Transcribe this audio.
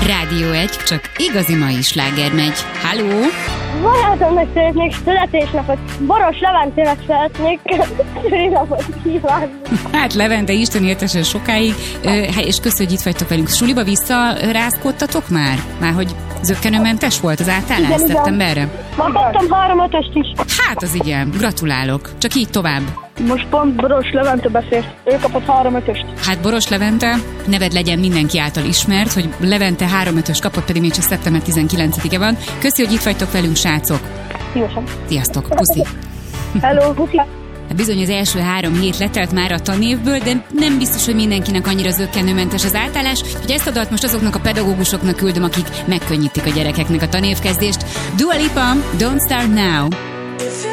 Rádió 1, csak igazi mai sláger megy. Halló! Barátomnak szeretnék születésnapot, Boros Leventének szeretnék szülinapot kívánni. Hát Levente, Isten éltesen sokáig, és köszönjük, hogy itt vagytok velünk. Suliba visszarázkodtatok már? Márhogy zökkenőmentes volt az átállás szeptemberre? Már kaptam 3-5-öst is. Hát az igen, gratulálok. Csak így tovább. Most pont Boros Levente beszélt, ő kapott 3-5-öst. Hát Boros Levente, neved legyen mindenki által ismert, hogy Levente 3-5-ös kapott, pedig még csak szeptember 19-e van. Köszi, hogy itt vagytok velünk, srácok. Szívesen. Sziasztok, puszi. Hello, puszi. Hát bizony az első 3 hét letelt már a tanévből, de nem biztos, hogy mindenkinek annyira zökkenőmentes az átállás, hogy ezt a dalt most azoknak a pedagógusoknak küldöm, akik megkönnyítik a gyerekeknek a tanévkezdést. Dua Lipa, Don't Start Now.